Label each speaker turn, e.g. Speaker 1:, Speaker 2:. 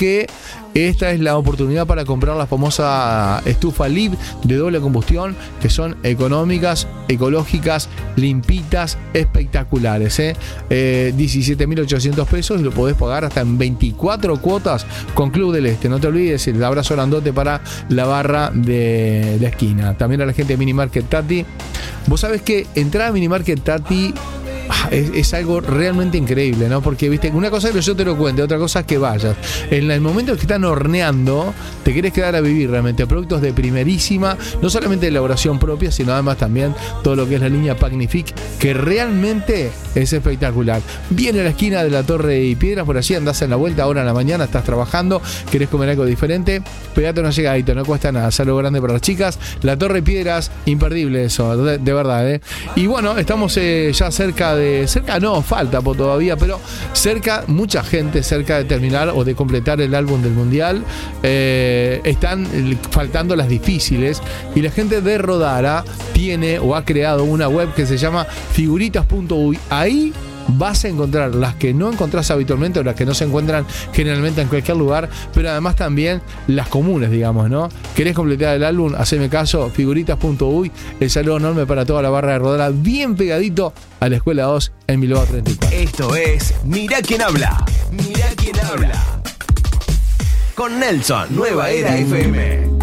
Speaker 1: que esta es la oportunidad para comprar la famosa estufa LIV de doble combustión, que son económicas, ecológicas, limpitas, espectaculares. 17.800 pesos y lo podés pagar hasta en 24 cuotas con Club del Este. No te olvides, el abrazo grandote para la barra de la esquina. También a la gente de Mini Market Tati. Vos sabés que entrar a Mini Market Tati es algo realmente increíble, ¿no? Porque, viste, una cosa es que yo te lo cuente, otra cosa es que vayas. En el momento en que están horneando, te querés quedar a vivir realmente. Productos de primerísima, no solamente de elaboración propia, sino además también todo lo que es la línea Pagnific, que realmente es espectacular. Viene a la esquina de la Torre y Piedras, por allí andás en la vuelta, ahora en la mañana, estás trabajando, querés comer algo diferente, pegate una llegadita, no cuesta nada, saludo grande para las chicas. La Torre y Piedras, imperdible eso, de verdad, Y bueno, estamos ya cerca no, falta todavía, pero cerca, mucha gente cerca de terminar o de completar el álbum del Mundial. Están faltando las difíciles y la gente de Rodara tiene o ha creado una web que se llama figuritas.uy. Ahí vas a encontrar las que no encontrás habitualmente o las que no se encuentran generalmente en cualquier lugar, pero además también las comunes, digamos, ¿no? ¿Querés completar el álbum? Haceme caso, figuritas.uy. El saludo enorme para toda la barra de Rodara, bien pegadito a la Escuela 2 en Bilbao 34.
Speaker 2: Esto es Mirá quién habla. Mirá quién habla. Con Nelson, Nueva Era FM.